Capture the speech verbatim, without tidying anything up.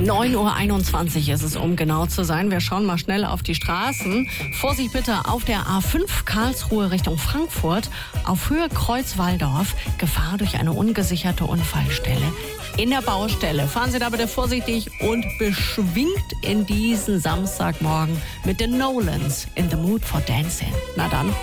neun Uhr einundzwanzig ist es, um genau zu sein. Wir schauen mal schnell auf die Straßen. Vorsicht bitte auf der A fünf Karlsruhe Richtung Frankfurt. Auf Höhe Kreuz-Walldorf. Gefahr durch eine ungesicherte Unfallstelle in der Baustelle. Fahren Sie da bitte vorsichtig und beschwingt in diesen Samstagmorgen mit den Nolans in the Mood for Dancing. Na dann.